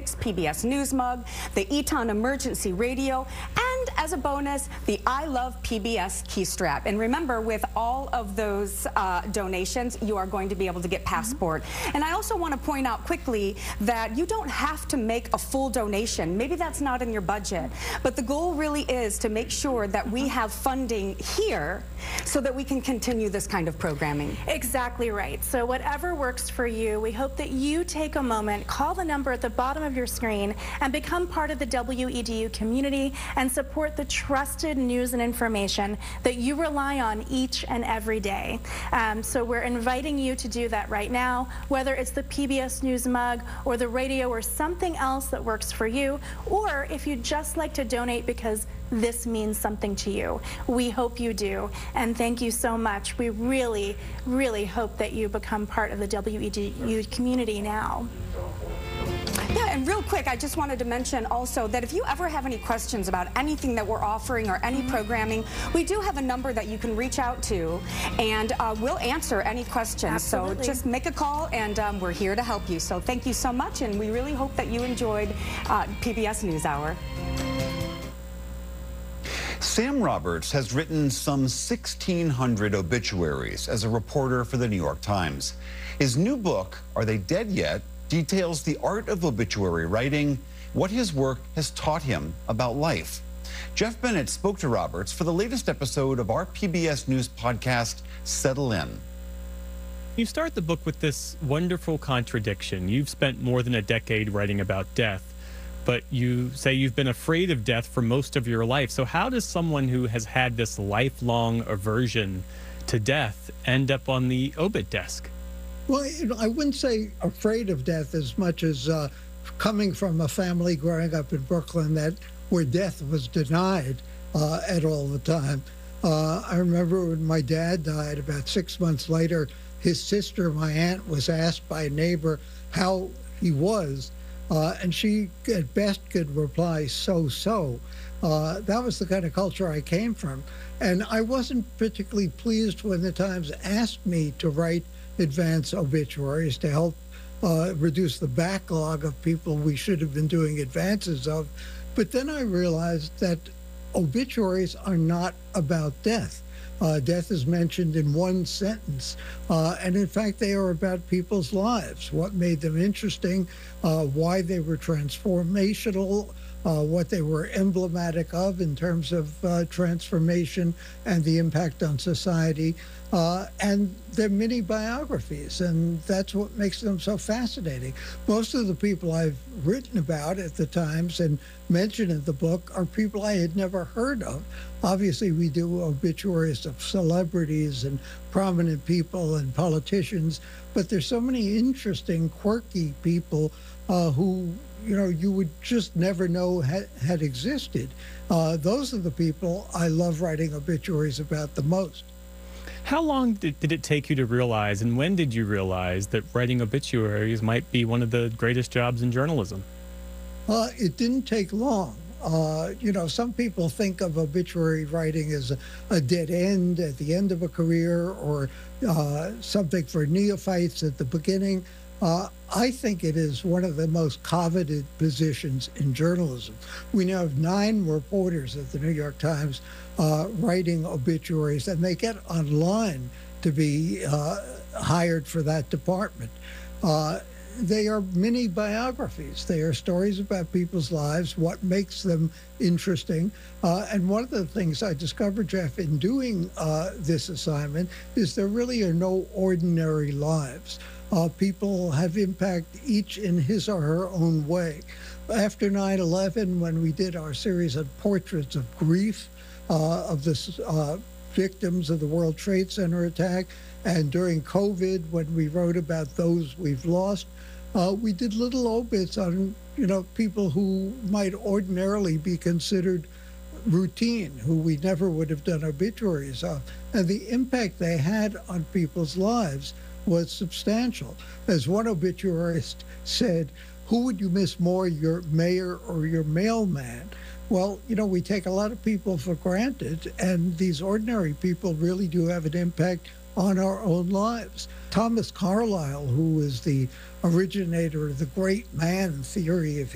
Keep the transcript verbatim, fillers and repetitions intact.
Pix P B S News mug, the Eton Emergency Radio, and as a bonus, the I Love P B S key strap. And remember, with all of those uh, donations, you are going to be able to get Passport. Mm-hmm. And I also want to point out quickly that you don't have to make a full donation. Maybe that's not in your budget, but the goal really is to make sure that we have funding here so that we can continue this kind of programming. Exactly right. So whatever works for you, we hope that you take a moment, call the number at the bottom of your screen, and become part of the W E D U community and support the trusted news and information that you rely on each and every day. Um, so we're inviting you to do that right now, whether it's the P B S News mug or the radio or something else that works for you, or if you'd just like to donate because this means something to you. We hope you do, and thank you so much. We really, really hope that you become part of the W E D U community now. Yeah, and real quick, I just wanted to mention also that if you ever have any questions about anything that we're offering or any programming, we do have a number that you can reach out to, and uh, we'll answer any questions. Absolutely. So just make a call, and um, we're here to help you. So thank you so much, and we really hope that you enjoyed uh, P B S NewsHour. Sam Roberts has written some sixteen hundred obituaries as a reporter for the New York Times. His new book, Are They Dead Yet?, details the art of obituary writing, what his work has taught him about life. Jeff Bennett spoke to Roberts for the latest episode of our P B S News podcast, Settle In. You start the book with this wonderful contradiction. You've spent more than a decade writing about death, but you say you've been afraid of death for most of your life. So how does someone who has had this lifelong aversion to death end up on the obit desk? Well, you know, I wouldn't say afraid of death as much as uh, coming from a family growing up in Brooklyn that where death was denied uh, at all the time. Uh, I remember when my dad died, about six months later, his sister, my aunt, was asked by a neighbor how he was, uh, and she at best could reply, so-so. Uh, that was the kind of culture I came from. And I wasn't particularly pleased when the Times asked me to write advance obituaries to help uh, reduce the backlog of people we should have been doing advances of. But then I realized that obituaries are not about death. Uh, death is mentioned in one sentence, uh, and in fact they are about people's lives, what made them interesting, uh, why they were transformational, Uh, what they were emblematic of in terms of uh, transformation and the impact on society. Uh, and they're mini biographies, and that's what makes them so fascinating. Most of the people I've written about at the Times and mentioned in the book are people I had never heard of. Obviously, we do obituaries of celebrities and prominent people and politicians, but there's so many interesting, quirky people uh, who you know, you would just never know had, had existed. Uh, those are the people I love writing obituaries about the most. How long did, did it take you to realize, and when did you realize that writing obituaries might be one of the greatest jobs in journalism? Uh, it didn't take long. Uh, you know, some people think of obituary writing as a, a dead end at the end of a career, or uh, something for neophytes at the beginning. Uh, I think it is one of the most coveted positions in journalism. We now have nine reporters at the New York Times uh, writing obituaries, and they get online to be uh, hired for that department. Uh, they are mini biographies. They are stories about people's lives, what makes them interesting. Uh, and one of the things I discovered, Jeff, in doing uh, this assignment is there really are no ordinary lives. Uh, people have impact each in his or her own way. After nine eleven, when we did our series of portraits of grief uh, of the uh, victims of the World Trade Center attack, and during COVID, when we wrote about those we've lost, uh, we did little obits on, you know, people who might ordinarily be considered routine, who we never would have done obituaries of. And the impact they had on people's lives was substantial. As one obituarist said, who would you miss more, your mayor or your mailman? Well, you know, we take a lot of people for granted, and these ordinary people really do have an impact on our own lives. Thomas Carlyle, who was the originator of the great man theory of